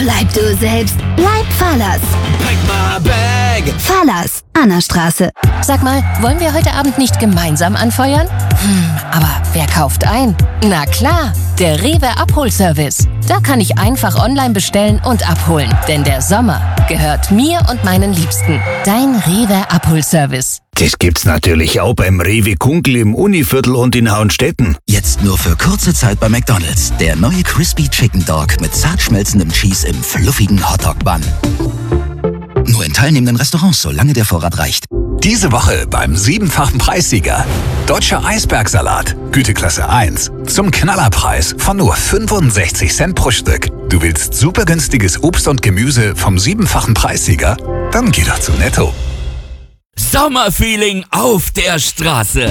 Bleib du selbst. Bleib Fahrlers. Pack my bag. Fahrlers, Annastraße. Sag mal, wollen wir heute Abend nicht gemeinsam anfeuern? Aber wer kauft ein? Na klar, der Rewe Abholservice. Da kann ich einfach online bestellen und abholen. Denn der Sommer gehört mir und meinen Liebsten. Dein Rewe Abholservice. Das gibt's natürlich auch beim Rewe Kunkel im Univiertel und in Hauenstetten. Jetzt nur für kurze Zeit bei McDonald's. Der neue Crispy Chicken Dog mit zart schmelzendem Cheese im fluffigen Hotdog-Bun. Nur in teilnehmenden Restaurants, solange der Vorrat reicht. Diese Woche beim 7-fachen Preissieger. Deutscher Eisbergsalat, Güteklasse 1. Zum Knallerpreis von nur 65 Cent pro Stück. Du willst super günstiges Obst und Gemüse vom 7-fachen Preissieger? Dann geh doch zu Netto. Sommerfeeling auf der Straße.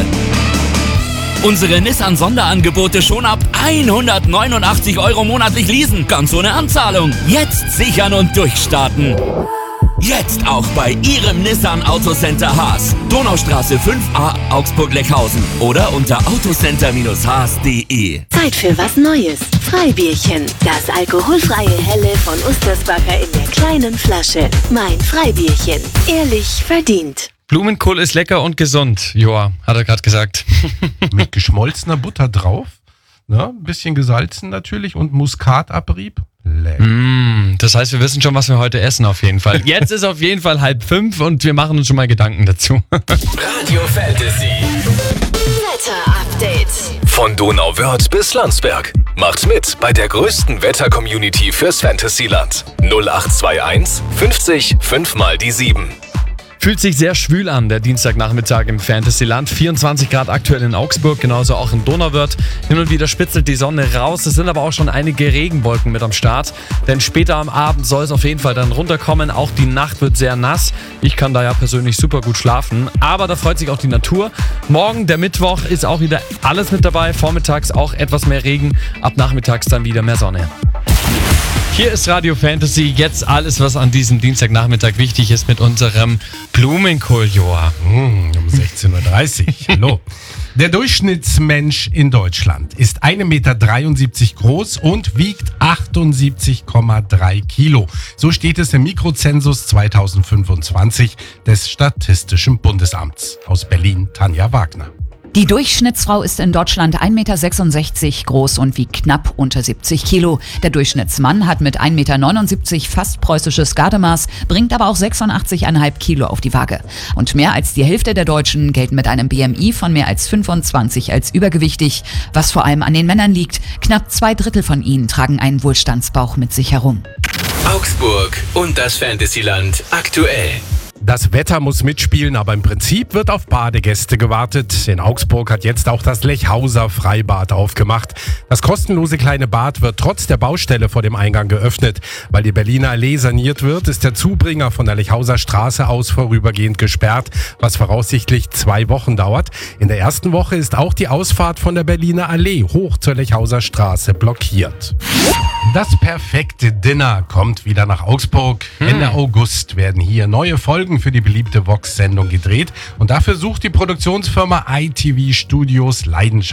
Unsere Nissan-Sonderangebote schon ab 189 € monatlich leasen, ganz ohne Anzahlung. Jetzt sichern und durchstarten. Jetzt auch bei Ihrem Nissan Autocenter Haas. Donaustraße 5a, Augsburg-Leckhausen. Oder unter autocenter-haas.de. Zeit für was Neues. Freibierchen. Das alkoholfreie Helle von Ustersbacher in der kleinen Flasche. Mein Freibierchen. Ehrlich verdient. Blumenkohl ist lecker und gesund, Joa, hat er gerade gesagt. Mit geschmolzener Butter drauf, ne? Ein bisschen gesalzen natürlich und Muskatabrieb. Lecker. Das heißt, wir wissen schon, was wir heute essen auf jeden Fall. Jetzt ist auf jeden Fall 4:30 und wir machen uns schon mal Gedanken dazu. Radio Fantasy. Wetter-Update. Von Donauwörth bis Landsberg. Macht mit bei der größten Wetter-Community fürs Fantasyland. 0821 50 5 mal die 7. Fühlt sich sehr schwül an, der Dienstagnachmittag im Fantasyland. 24 Grad aktuell in Augsburg, genauso auch in Donauwörth. Hin und wieder spitzelt die Sonne raus. Es sind aber auch schon einige Regenwolken mit am Start. Denn später am Abend soll es auf jeden Fall dann runterkommen. Auch die Nacht wird sehr nass. Ich kann da ja persönlich super gut schlafen. Aber da freut sich auch die Natur. Morgen, der Mittwoch, ist auch wieder alles mit dabei. Vormittags auch etwas mehr Regen. Ab nachmittags dann wieder mehr Sonne. Hier ist Radio Fantasy, jetzt alles, was an diesem Dienstagnachmittag wichtig ist mit unserem Blumenkohl-Joa. Um 16.30 Uhr. Hallo. Der Durchschnittsmensch in Deutschland ist 1,73 Meter groß und wiegt 78,3 Kilo. So steht es im Mikrozensus 2025 des Statistischen Bundesamts. Aus Berlin, Tanja Wagner. Die Durchschnittsfrau ist in Deutschland 1,66 Meter groß und wiegt knapp unter 70 Kilo. Der Durchschnittsmann hat mit 1,79 Meter fast preußisches Gardemaß, bringt aber auch 86,5 Kilo auf die Waage. Und mehr als die Hälfte der Deutschen gelten mit einem BMI von mehr als 25 als übergewichtig, was vor allem an den Männern liegt. Knapp 2/3 von ihnen tragen einen Wohlstandsbauch mit sich herum. Augsburg und das Fantasyland aktuell. Das Wetter muss mitspielen, aber im Prinzip wird auf Badegäste gewartet. In Augsburg hat jetzt auch das Lechhauser Freibad aufgemacht. Das kostenlose kleine Bad wird trotz der Baustelle vor dem Eingang geöffnet. Weil die Berliner Allee saniert wird, ist der Zubringer von der Lechhauser Straße aus vorübergehend gesperrt, was voraussichtlich 2 Wochen dauert. In der ersten Woche ist auch die Ausfahrt von der Berliner Allee hoch zur Lechhauser Straße blockiert. Das perfekte Dinner kommt wieder nach Augsburg. Ende August werden hier neue Folgen für die beliebte Vox-Sendung gedreht. Und dafür sucht die Produktionsfirma ITV Studios Leidenschaft